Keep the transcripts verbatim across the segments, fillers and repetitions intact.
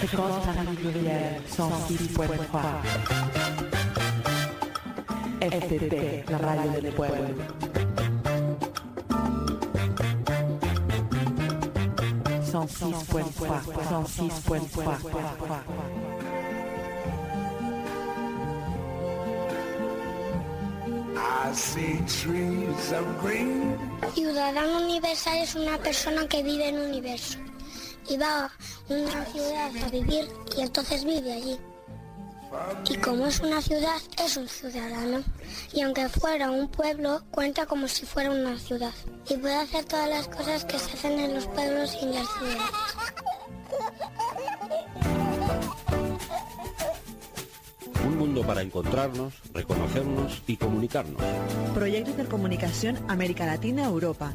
Fréquence Paris Pluriel cent six point trois. F P P, la radio del pueblo. cent six point trois, cent six point trois. I see trees of green. Ciudadano universal es una persona que vive en un universo y va a una ciudad a vivir y entonces vive allí. Y como es una ciudad, es un ciudadano. Y aunque fuera un pueblo, cuenta como si fuera una ciudad. Y puede hacer todas las cosas que se hacen en los pueblos y en las ciudades. Un mundo para encontrarnos, reconocernos y comunicarnos. Proyecto Intercomunicación América Latina-Europa.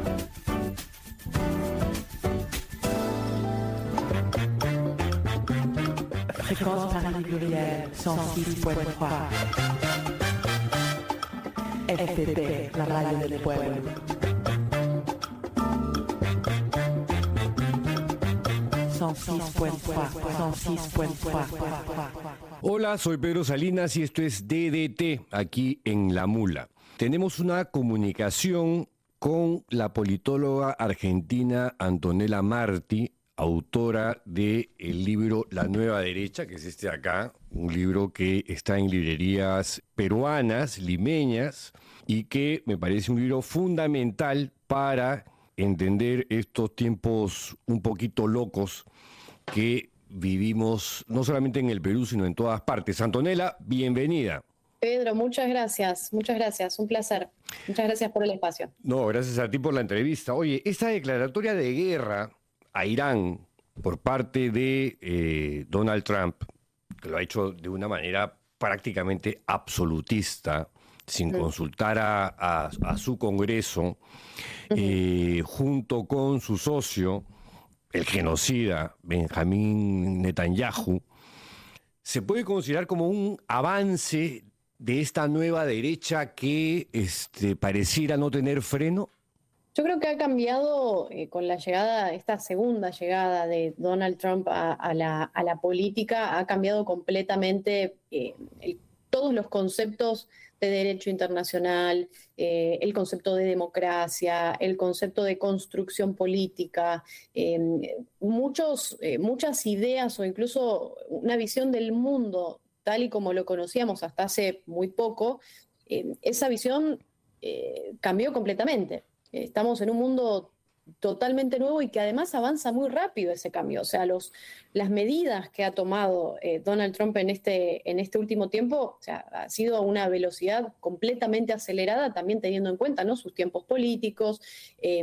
Fréquence Paris Pluriel cent six point trois. F P P, la radio del pueblo. cent six point trois, cent six point trois. Hola, soy Pedro Salinas y esto es D D T, aquí en La Mula. Tenemos una comunicación con la politóloga argentina Antonella Marti, autora del libro La Nueva Derecha, que es este de acá, un libro que está en librerías peruanas, limeñas, y que me parece un libro fundamental para entender estos tiempos un poquito locos que vivimos no solamente en el Perú, sino en todas partes. Antonella, bienvenida. Pedro, muchas gracias, muchas gracias, un placer. Muchas gracias por el espacio. No, gracias a ti por la entrevista. Oye, esta declaratoria de guerra a Irán por parte de eh, Donald Trump, que lo ha hecho de una manera prácticamente absolutista, sin uh-huh. consultar a, a, a su Congreso, uh-huh. eh, junto con su socio, el genocida Benjamín Netanyahu, ¿se puede considerar como un avance de esta nueva derecha que este, pareciera no tener freno? Yo creo que ha cambiado eh, con la llegada, esta segunda llegada de Donald Trump a, a, la, a la política, ha cambiado completamente eh, el, todos los conceptos de derecho internacional, eh, el concepto de democracia, el concepto de construcción política, eh, muchos, eh, muchas ideas o incluso una visión del mundo tal y como lo conocíamos hasta hace muy poco, eh, esa visión eh, cambió completamente. Estamos en un mundo totalmente nuevo y que además avanza muy rápido ese cambio. O sea, los, las medidas que ha tomado eh, Donald Trump en este, en este último tiempo, o sea, ha sido a una velocidad completamente acelerada, también teniendo en cuenta, ¿no?, sus tiempos políticos. Eh,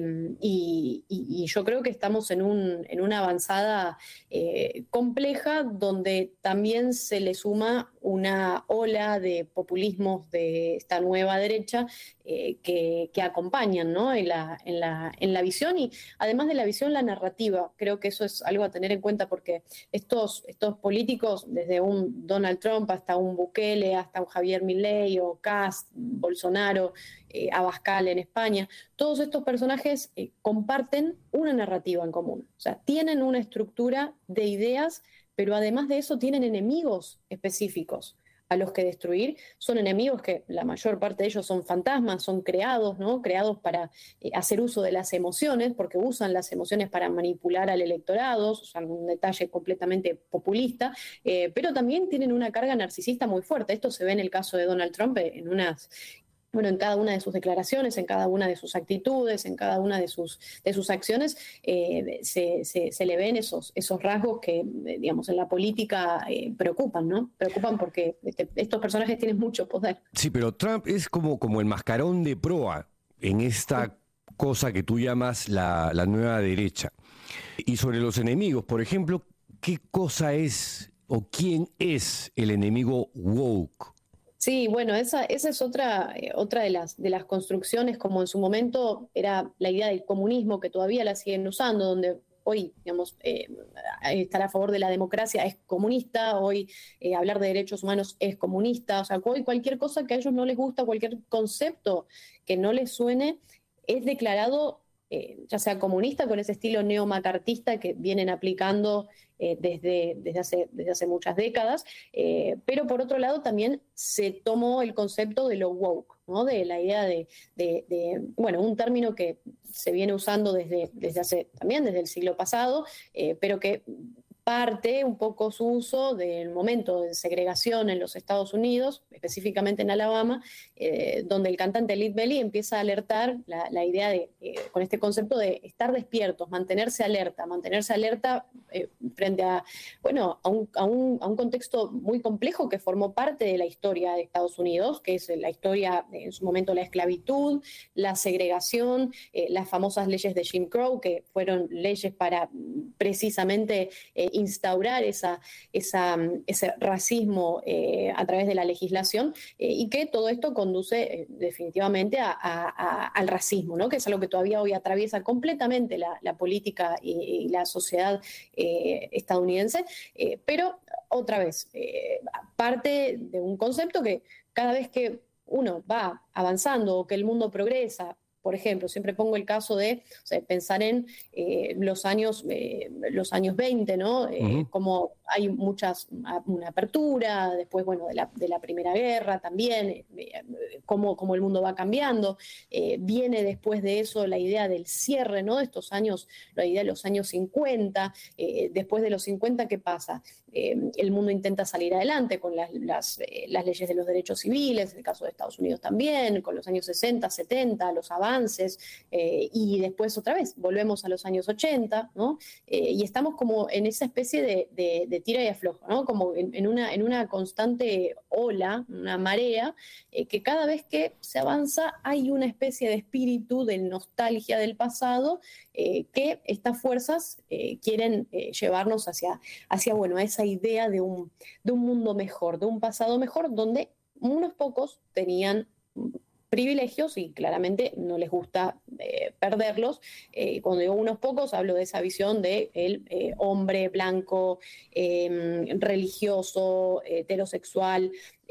y, y, y yo creo que estamos en, un, en una avanzada eh, compleja donde también se le suma una ola de populismos de esta nueva derecha eh, que, que acompañan, ¿no?, en la, en la, en la visión. Y además de la visión, la narrativa. Creo que eso es algo a tener en cuenta porque estos, estos políticos, desde un Donald Trump hasta un Bukele, hasta un Javier Milei o Kast, Bolsonaro, eh, Abascal en España, todos estos personajes eh, comparten una narrativa en común. O sea, tienen una estructura de ideas, pero además de eso tienen enemigos específicos a los que destruir. Son enemigos que la mayor parte de ellos son fantasmas, son creados, ¿no? Creados para eh, hacer uso de las emociones, porque usan las emociones para manipular al electorado, o sea, un detalle completamente populista, eh, pero también tienen una carga narcisista muy fuerte. Esto se ve en el caso de Donald Trump en unas... Bueno, en cada una de sus declaraciones, en cada una de sus actitudes, en cada una de sus, de sus acciones, eh, se, se, se le ven esos, esos rasgos que, eh, digamos, en la política eh, preocupan, ¿no? Preocupan porque este, estos personajes tienen mucho poder. Sí, pero Trump es como, como el mascarón de proa en esta cosa que tú llamas la, la nueva derecha. Y sobre los enemigos, por ejemplo, ¿qué cosa es o quién es el enemigo woke? Sí, bueno, esa, esa es otra, eh, otra de las, de las construcciones, como en su momento era la idea del comunismo, que todavía la siguen usando, donde hoy, digamos, eh, estar a favor de la democracia es comunista, hoy eh, hablar de derechos humanos es comunista, o sea, hoy cualquier cosa que a ellos no les gusta, cualquier concepto que no les suene, es declarado eh, ya sea comunista, con ese estilo neomacartista que vienen aplicando eh, desde, desde, hace, desde hace muchas décadas, eh, pero por otro lado también se tomó el concepto de lo woke, ¿no? De la idea de, de, de, bueno, un término que se viene usando desde, desde hace, también desde el siglo pasado, eh, pero que parte un poco su uso del momento de segregación en los Estados Unidos, específicamente en Alabama, eh, donde el cantante Lead Belly empieza a alertar la, la idea de, eh, con este concepto de estar despiertos, mantenerse alerta, mantenerse alerta eh, frente a, bueno, a un, a, un, a un contexto muy complejo que formó parte de la historia de Estados Unidos, que es la historia, en su momento, la esclavitud, la segregación, eh, las famosas leyes de Jim Crow, que fueron leyes para precisamente eh, instaurar esa, esa, ese racismo eh, a través de la legislación, eh, y que todo esto conduce eh, definitivamente a, a, a, al racismo, ¿no? Que es algo que todavía hoy atraviesa completamente la, la política y, y la sociedad eh, estadounidense, eh, pero otra vez, eh, parte de un concepto que cada vez que uno va avanzando o que el mundo progresa, por ejemplo, siempre pongo el caso de, o sea, pensar en eh, los años eh, los años veinte, ¿no? Eh, uh-huh. Como hay muchas, una apertura, después, bueno, de la, de la Primera Guerra también, eh, cómo, cómo el mundo va cambiando. Eh, viene después de eso la idea del cierre, ¿no? De estos años, la idea de los años cincuenta. Eh, después de los cincuenta, ¿qué pasa? Eh, el mundo intenta salir adelante con las, las, eh, las leyes de los derechos civiles, en el caso de Estados Unidos también, con los años sesenta, setenta, los avances, eh, y después otra vez volvemos a los años ochenta, ¿no? Eh, y estamos como en esa especie de, de, de tira y afloja, ¿no? Como en, en, una, en una constante ola, una marea, eh, que cada vez que se avanza hay una especie de espíritu de nostalgia del pasado, eh, que estas fuerzas eh, quieren eh, llevarnos hacia, hacia, bueno, a esa idea de un, de un mundo mejor, de un pasado mejor, donde unos pocos tenían privilegios y claramente no les gusta eh, perderlos. Eh, cuando digo unos pocos, hablo de esa visión de el eh, hombre blanco, eh, religioso, heterosexual,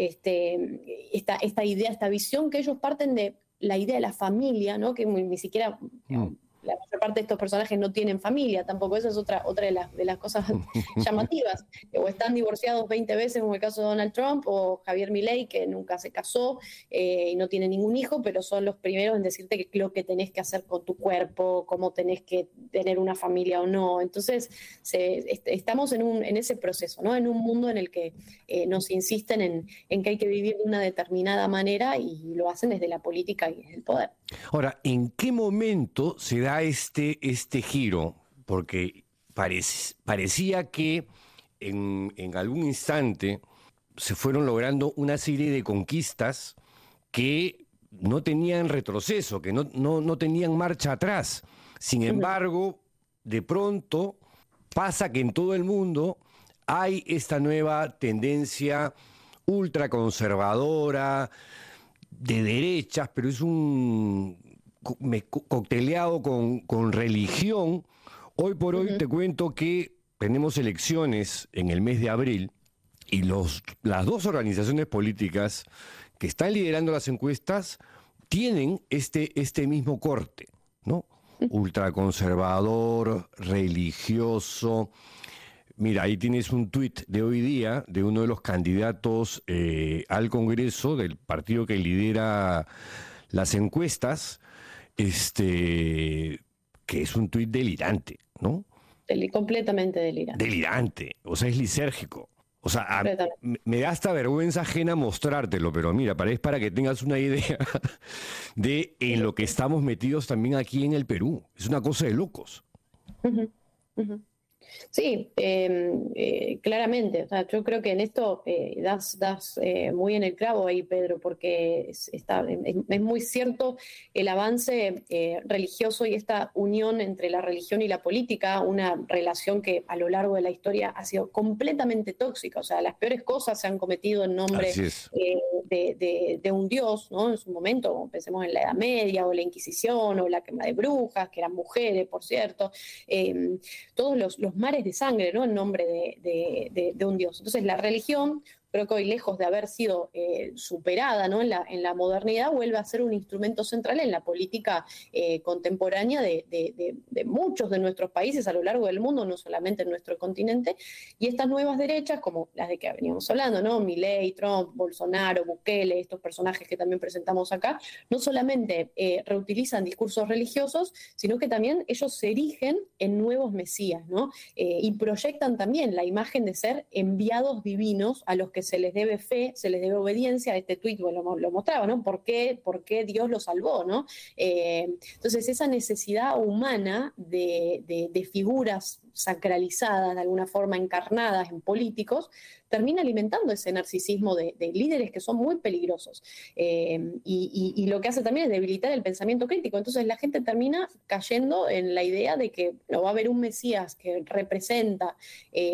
este, esta, esta idea, esta visión que ellos parten de la idea de la familia, ¿no? Que ni siquiera... Mm. La mayor parte de estos personajes no tienen familia tampoco, esa es otra, otra de, las, de las cosas llamativas, o están divorciados veinte veces como el caso de Donald Trump, o Javier Milei, que nunca se casó eh, y no tiene ningún hijo, pero son los primeros en decirte que lo que tenés que hacer con tu cuerpo, cómo tenés que tener una familia o no. Entonces se, est- estamos en, un, en ese proceso, ¿no? En un mundo en el que eh, nos insisten en, en que hay que vivir de una determinada manera, y lo hacen desde la política y desde el poder. Ahora, ¿en qué momento se da este, este giro? Porque parec- parecía que en, en algún instante se fueron logrando una serie de conquistas que no tenían retroceso, que no, no, no tenían marcha atrás. Sin embargo, de pronto pasa que en todo el mundo hay esta nueva tendencia ultraconservadora, de derechas, pero es un me, cocteleado con, con religión. Hoy por hoy uh-huh. te cuento que tenemos elecciones en el mes de abril y los, las dos organizaciones políticas que están liderando las encuestas tienen este, este mismo corte, ¿no? Uh-huh. Ultraconservador, religioso. Mira, ahí tienes un tuit de hoy día de uno de los candidatos eh, al Congreso del partido que lidera las encuestas, este, que es un tuit delirante, ¿no? Del- completamente delirante. Delirante, o sea, es lisérgico. O sea, a, me da hasta vergüenza ajena mostrártelo, pero mira, para, es para que tengas una idea de en lo que estamos metidos también aquí en el Perú. Es una cosa de locos. Uh-huh. Uh-huh. Sí, eh, eh, claramente. O sea, yo creo que en esto eh, das, das eh, muy en el clavo ahí, Pedro, porque es, está, es, es muy cierto el avance eh, religioso y esta unión entre la religión y la política, una relación que a lo largo de la historia ha sido completamente tóxica. O sea, las peores cosas se han cometido en nombre eh, de, de, de un dios, ¿no? En su momento, pensemos en la Edad Media o la Inquisición o la quema de brujas, que eran mujeres, por cierto. Eh, todos los, los mares de sangre, ¿no? En nombre de, de, de, de un dios. Entonces la religión creo que hoy, lejos de haber sido eh, superada, ¿no? en, la, en la modernidad, vuelve a ser un instrumento central en la política eh, contemporánea de, de, de, de muchos de nuestros países a lo largo del mundo, no solamente en nuestro continente, y estas nuevas derechas, como las de que veníamos hablando, ¿no? Milei, Trump, Bolsonaro, Bukele, estos personajes que también presentamos acá, no solamente eh, reutilizan discursos religiosos, sino que también ellos se erigen en nuevos mesías, ¿no? Eh, y proyectan también la imagen de ser enviados divinos a los que se les debe fe, se les debe obediencia. Este tuit lo, lo mostraba, ¿no? ¿Por qué, por qué Dios los salvó, ¿no? Eh, entonces, esa necesidad humana de, de, de figuras sacralizadas, de alguna forma encarnadas en políticos, termina alimentando ese narcisismo de, de líderes que son muy peligrosos. Eh, y, y, y lo que hace también es debilitar el pensamiento crítico. Entonces la gente termina cayendo en la idea de que no va a haber un Mesías que representa eh,